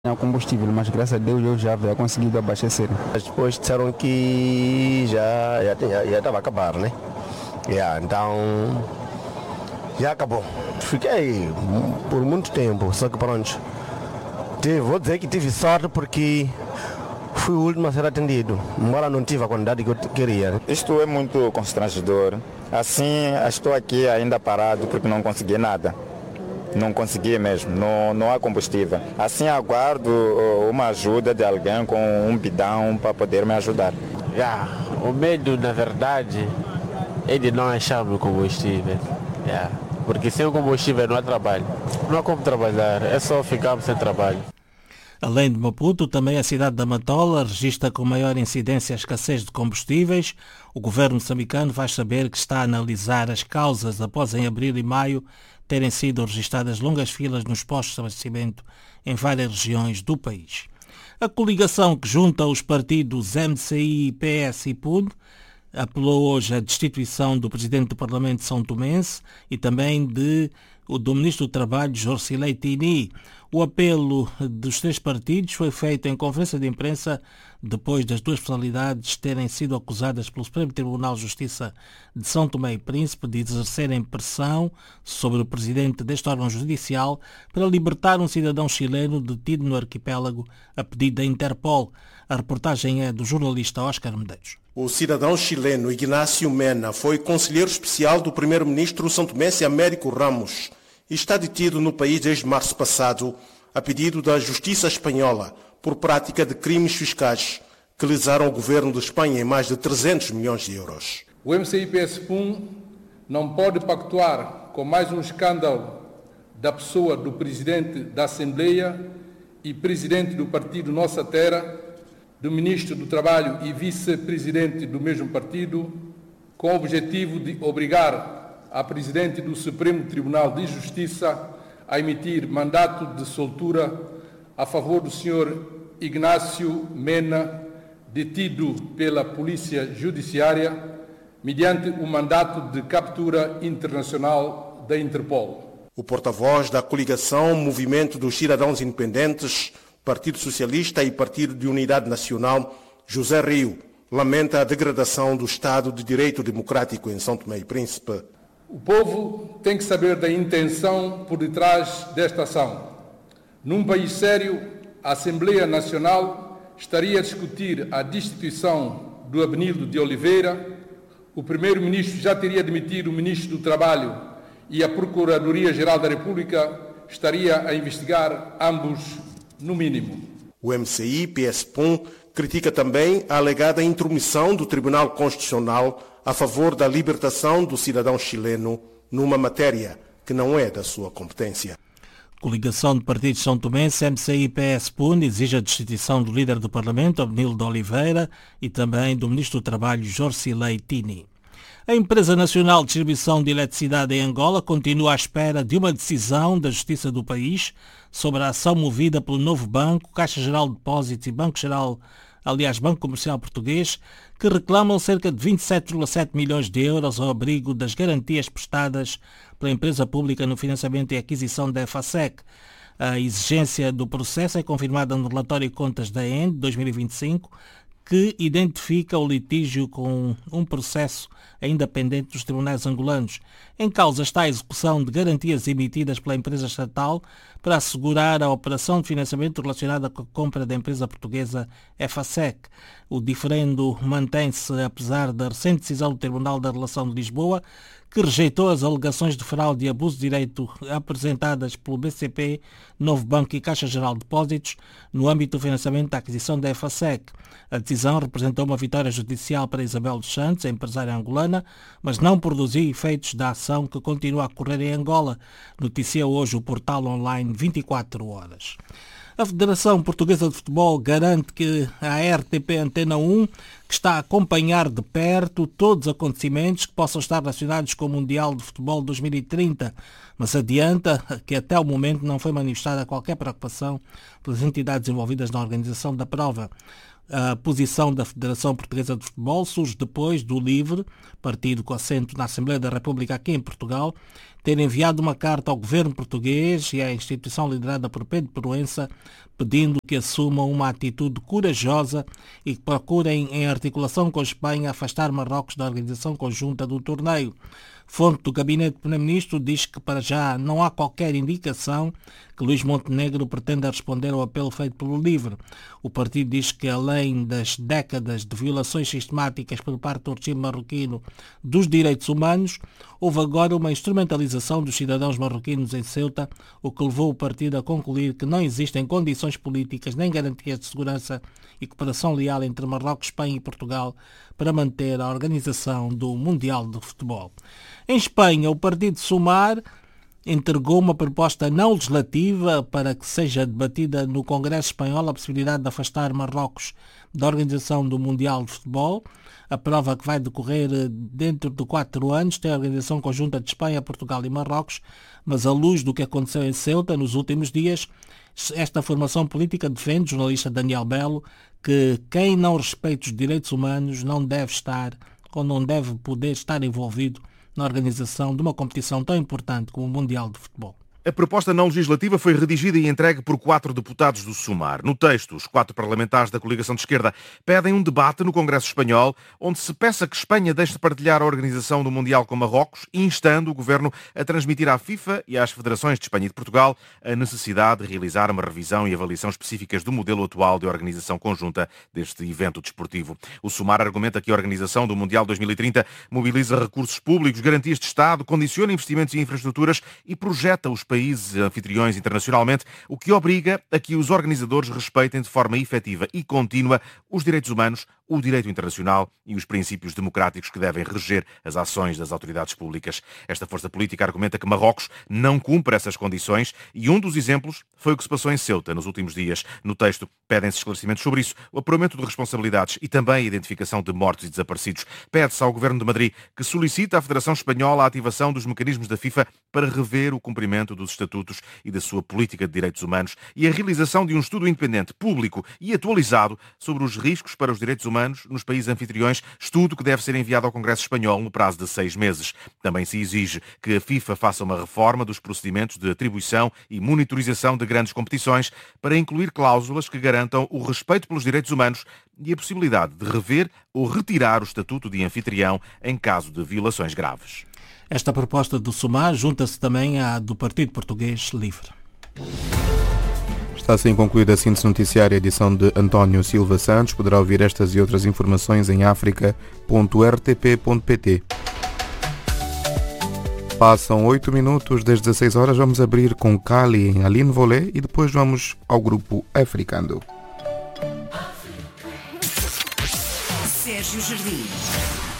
Tinha combustível, mas graças a Deus eu já havia conseguido abastecer. Mas depois disseram que já estava a acabar, né? Então já acabou. Fiquei por muito tempo, só que pronto. Vou dizer que tive sorte porque fui o último a ser atendido, embora não tive a quantidade que eu queria. Isto é muito constrangedor. Assim, estou aqui ainda parado porque não consegui nada. Não consegui mesmo, não há combustível. Assim aguardo uma ajuda de alguém com um bidão para poder me ajudar. O medo, na verdade, é de não acharmos combustível. Porque sem o combustível não há trabalho. Não há como trabalhar, é só ficarmos sem trabalho. Além de Maputo, também a cidade da Matola registra com maior incidência a escassez de combustíveis. O governo moçambicano vai saber que está a analisar as causas após em abril e maio terem sido registradas longas filas nos postos de abastecimento em várias regiões do país. A coligação que junta os partidos MCI, PS e PUD apelou hoje à destituição do presidente do Parlamento de São Tomense e também do ministro do Trabalho, Jorcilei Tini. O apelo dos três partidos foi feito em conferência de imprensa depois das duas personalidades terem sido acusadas pelo Supremo Tribunal de Justiça de São Tomé e Príncipe de exercerem pressão sobre o presidente deste órgão judicial para libertar um cidadão chileno detido no arquipélago a pedido da Interpol. A reportagem é do jornalista Oscar Medeiros. O cidadão chileno Ignácio Mena foi conselheiro especial do primeiro-ministro santomense Américo Ramos e está detido no país desde março passado a pedido da Justiça Espanhola por prática de crimes fiscais que lesaram o governo de Espanha em mais de 300 milhões de euros. O MCI-PS-PUN não pode pactuar com mais um escândalo da pessoa do presidente da Assembleia e presidente do partido Nossa Terra, do ministro do Trabalho e vice-presidente do mesmo partido, com o objetivo de obrigar a presidente do Supremo Tribunal de Justiça a emitir mandato de soltura a favor do senhor Ignácio Mena, detido pela Polícia Judiciária, mediante um mandato de captura internacional da Interpol. O porta-voz da coligação Movimento dos Cidadãos Independentes, Partido Socialista e Partido de Unidade Nacional, José Rio, lamenta a degradação do Estado de Direito Democrático em São Tomé e Príncipe. O povo tem que saber da intenção por detrás desta ação. Num país sério, a Assembleia Nacional estaria a discutir a destituição do Abenildo de Oliveira, o primeiro-ministro já teria demitido o ministro do Trabalho e a Procuradoria-Geral da República estaria a investigar ambos, no mínimo. O MCI, PS-PUN, critica também a alegada intromissão do Tribunal Constitucional a favor da libertação do cidadão chileno numa matéria que não é da sua competência. Coligação de partidos são tomense, MCI e PS-PUN exige a destituição do líder do Parlamento, Abenildo de Oliveira, e também do ministro do Trabalho, Jorcilei Tini. A Empresa Nacional de Distribuição de Eletricidade em Angola continua à espera de uma decisão da Justiça do país sobre a ação movida pelo Novo Banco, Caixa Geral de Depósitos e Banco Comercial Português, que reclamam cerca de 27,7 milhões de euros ao abrigo das garantias prestadas pela empresa pública no financiamento e aquisição da EFASEC. A exigência do processo é confirmada no relatório de contas da ENDE 2025, que identifica o litígio com um processo ainda pendente dos tribunais angolanos. Em causa está a execução de garantias emitidas pela empresa estatal para assegurar a operação de financiamento relacionada com a compra da empresa portuguesa EFASEC. O diferendo mantém-se apesar da recente decisão do Tribunal da Relação de Lisboa, que rejeitou as alegações de fraude e abuso de direito apresentadas pelo BCP, Novo Banco e Caixa Geral de Depósitos no âmbito do financiamento da aquisição da EFASEC. A decisão representou uma vitória judicial para Isabel dos Santos, a empresária angolana, mas não produziu efeitos da ação que continua a correr em Angola, noticia hoje o portal online 24 horas. A Federação Portuguesa de Futebol garante que a RTP Antena 1 que está a acompanhar de perto todos os acontecimentos que possam estar relacionados com o Mundial de Futebol 2030, mas adianta que até o momento não foi manifestada qualquer preocupação pelas entidades envolvidas na organização da prova. A posição da Federação Portuguesa de Futebol surge depois do LIVRE, partido com assento na Assembleia da República aqui em Portugal, ter enviado uma carta ao governo português e à instituição liderada por Pedro Proença, pedindo que assumam uma atitude corajosa e que procurem, em articulação com a Espanha, afastar Marrocos da organização conjunta do torneio. Fonte do gabinete do Primeiro-Ministro diz que para já não há qualquer indicação que Luís Montenegro pretenda responder ao apelo feito pelo LIVRE. O partido diz que, além das décadas de violações sistemáticas por parte do regime marroquino dos direitos humanos, houve agora uma instrumentalização dos cidadãos marroquinos em Ceuta, o que levou o partido a concluir que não existem condições políticas nem garantias de segurança e cooperação leal entre Marrocos, Espanha e Portugal para manter a organização do Mundial de Futebol. Em Espanha, o partido Sumar entregou uma proposta não legislativa para que seja debatida no Congresso Espanhol a possibilidade de afastar Marrocos da organização do Mundial de Futebol. A prova, que vai decorrer dentro de 4 anos, tem a organização conjunta de Espanha, Portugal e Marrocos, mas à luz do que aconteceu em Ceuta nos últimos dias, esta formação política defende, o jornalista Daniel Belo, que quem não respeita os direitos humanos não deve estar ou não deve poder estar envolvido na organização de uma competição tão importante como o Mundial de Futebol. A proposta não legislativa foi redigida e entregue por 4 deputados do Sumar. No texto, os 4 parlamentares da coligação de esquerda pedem um debate no Congresso Espanhol, onde se peça que Espanha deixe de partilhar a organização do Mundial com Marrocos, instando o governo a transmitir à FIFA e às federações de Espanha e de Portugal a necessidade de realizar uma revisão e avaliação específicas do modelo atual de organização conjunta deste evento desportivo. O Sumar argumenta que a organização do Mundial 2030 mobiliza recursos públicos, garantias de Estado, condiciona investimentos e infraestruturas e projeta os países anfitriões internacionalmente, o que obriga a que os organizadores respeitem de forma efetiva e contínua os direitos humanos, o direito internacional e os princípios democráticos que devem reger as ações das autoridades públicas. Esta força política argumenta que Marrocos não cumpre essas condições e um dos exemplos foi o que se passou em Ceuta nos últimos dias. No texto, pedem-se esclarecimentos sobre isso, o apuramento de responsabilidades e também a identificação de mortos e desaparecidos. Pede-se ao Governo de Madrid que solicite à Federação Espanhola a ativação dos mecanismos da FIFA para rever o cumprimento dos estatutos e da sua política de direitos humanos e a realização de um estudo independente, público e atualizado sobre os riscos para os direitos humanos nos países anfitriões, estudo que deve ser enviado ao Congresso Espanhol no prazo de 6 meses. Também se exige que a FIFA faça uma reforma dos procedimentos de atribuição e monitorização de grandes competições para incluir cláusulas que garantam o respeito pelos direitos humanos e a possibilidade de rever ou retirar o estatuto de anfitrião em caso de violações graves. Esta proposta do Sumar junta-se também à do Partido Português Livre. Está assim concluída a síntese noticiária, edição de António Silva Santos. Poderá ouvir estas e outras informações em africa.rtp.pt. Passam 8 minutos, das 16 horas. Vamos abrir com Cali em Aline Volé e depois vamos ao grupo Africando. Sérgio Jardim.